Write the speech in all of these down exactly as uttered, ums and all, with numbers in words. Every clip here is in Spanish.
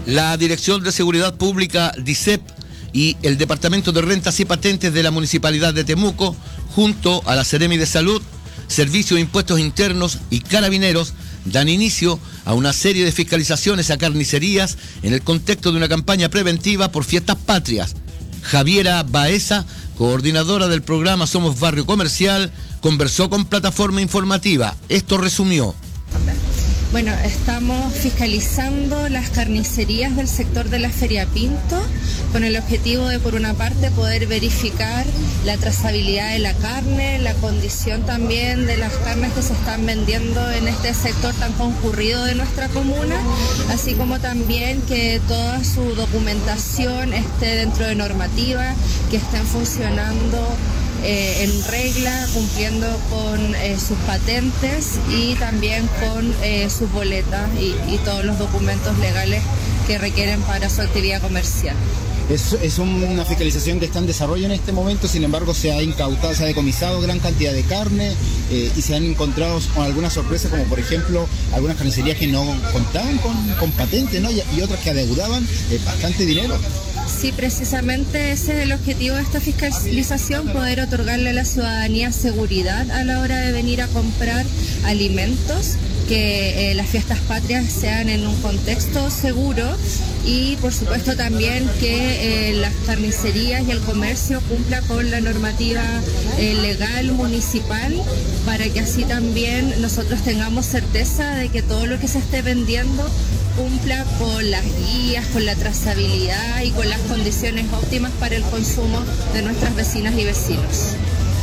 La Dirección de Seguridad Pública, DICEP, y el Departamento de Rentas y Patentes de la Municipalidad de Temuco, junto a la Seremi de Salud, Servicio de Impuestos Internos y Carabineros, dan inicio a una serie de fiscalizaciones a carnicerías en el contexto de una campaña preventiva por fiestas patrias. Javiera Baeza, coordinadora del programa Somos Barrio Comercial, conversó con Plataforma Informativa. Esto resumió. Bueno, estamos fiscalizando las carnicerías del sector de la Feria Pinto con el objetivo de, por una parte, poder verificar la trazabilidad de la carne, la condición también de las carnes que se están vendiendo en este sector tan concurrido de nuestra comuna, así como también que toda su documentación esté dentro de normativa, que estén funcionando Eh, en regla, cumpliendo con eh, sus patentes y también con eh, sus boletas y, y todos los documentos legales que requieren para su actividad comercial. Es, es una fiscalización que está en desarrollo en este momento, sin embargo se ha incautado, se ha decomisado gran cantidad de carne eh, y se han encontrado con algunas sorpresas, como por ejemplo algunas carnicerías que no contaban con, con patentes, ¿no? y, y otras que adeudaban eh, bastante dinero. Sí, precisamente ese es el objetivo de esta fiscalización, poder otorgarle a la ciudadanía seguridad a la hora de venir a comprar alimentos, que eh, las fiestas patrias sean en un contexto seguro y por supuesto también que eh, las carnicerías y el comercio cumpla con la normativa eh, legal municipal, para que así también nosotros tengamos certeza de que todo lo que se esté vendiendo cumpla con las guías, con la trazabilidad y con las condiciones óptimas para el consumo de nuestras vecinas y vecinos.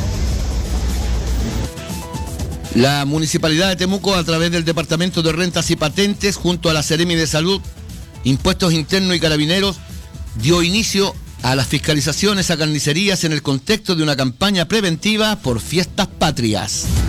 La Municipalidad de Temuco, a través del Departamento de Rentas y Patentes, junto a la Seremi de Salud, Impuestos Internos y Carabineros, dio inicio a las fiscalizaciones a carnicerías en el contexto de una campaña preventiva por fiestas patrias.